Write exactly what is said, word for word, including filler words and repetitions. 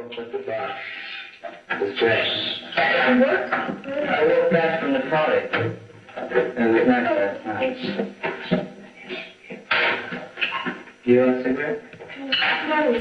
with the box. The dress. I walked back from the college. It was nice last night. Do you want a cigarette? No.